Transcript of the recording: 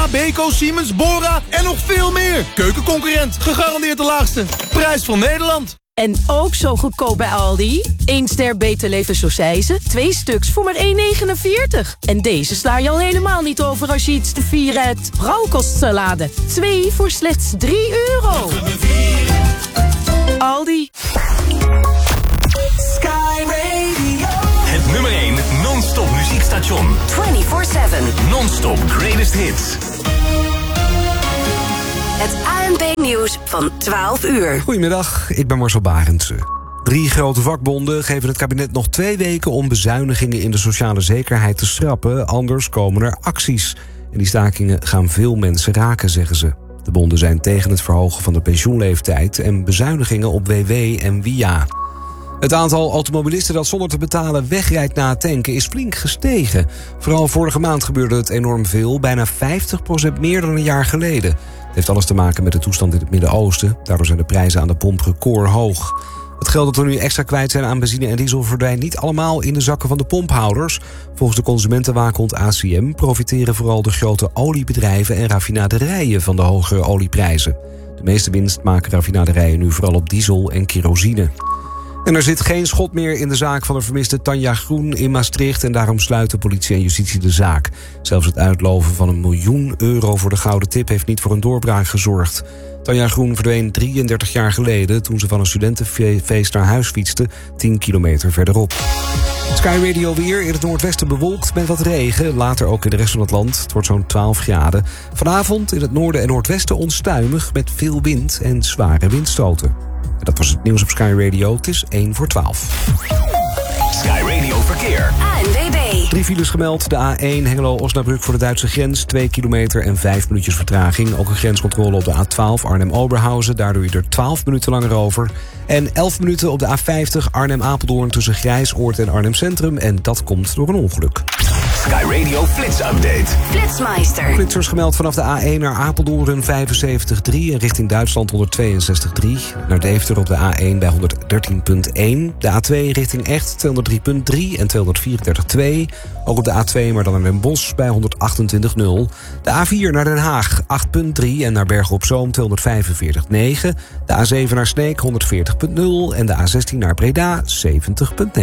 Beko, Siemens, Bora en nog veel meer. Keukenconcurrent, gegarandeerd de laagste. Prijs van Nederland. En ook zo goedkoop bij Aldi. 1 ster Beter Leven Saucijsen, 2 stuks voor maar €1,49. En deze sla je al helemaal niet over als je iets te vieren hebt. Rauwkostsalade, 2 voor slechts €3. Aldi. Sky Radio. Het nummer 1 non-stop muziekstation. 24/7. Non-stop greatest hits. Het ANP-nieuws van 12 uur. Goedemiddag, ik ben Marcel Barendse. 3 grote vakbonden geven het kabinet nog 2 weken om bezuinigingen in de sociale zekerheid te schrappen. Anders komen er acties. En die stakingen gaan veel mensen raken, zeggen ze. De bonden zijn tegen het verhogen van de pensioenleeftijd en bezuinigingen op WW en WIA. Het aantal automobilisten dat zonder te betalen wegrijdt na het tanken is flink gestegen. Vooral vorige maand gebeurde het enorm veel, bijna 50% meer dan een jaar geleden. Het heeft alles te maken met de toestand in het Midden-Oosten. Daardoor zijn de prijzen aan de pomp recordhoog. Het geld dat we nu extra kwijt zijn aan benzine en diesel verdwijnt niet allemaal in de zakken van de pomphouders. Volgens de consumentenwaakhond ACM profiteren vooral de grote oliebedrijven en raffinaderijen van de hogere olieprijzen. De meeste winst maken raffinaderijen nu vooral op diesel en kerosine. En er zit geen schot meer in de zaak van de vermiste Tanja Groen in Maastricht en daarom sluiten politie en justitie de zaak. Zelfs het uitloven van €1 miljoen voor de gouden tip heeft niet voor een doorbraak gezorgd. Tanja Groen verdween 33 jaar geleden toen ze van een studentenfeest naar huis fietste, 10 kilometer verderop. Sky Radio weer, in het noordwesten bewolkt met wat regen. Later ook in de rest van het land. Het wordt zo'n 12 graden. Vanavond in het noorden en noordwesten onstuimig met veel wind en zware windstoten. En dat was het nieuws op Sky Radio. Het is 1 voor 12. Sky Radio Verkeer. ANWB. 3 files gemeld. De A1 Hengelo-Osnabrück voor de Duitse grens. 2 kilometer en 5 minuutjes vertraging. Ook een grenscontrole op de A12 Arnhem-Oberhausen. Daar doe je er 12 minuten langer over. En 11 minuten op de A50 Arnhem-Apeldoorn tussen Grijsoord en Arnhem Centrum. En dat komt door een ongeluk. Sky Radio Flits Update. Flitsmeister. Flitsers gemeld vanaf de A1 naar Apeldoorn 75,3 en richting Duitsland 162,3. Naar Deventer op de A1 bij 113,1. De A2 richting Echt 203,3 en 234,2. Ook op de A2 maar dan naar Den Bosch bij 128,0. De A4 naar Den Haag 8,3 en naar Bergen op Zoom 245,9. De A7 naar Sneek 140,0 en de A16 naar Breda 70,9.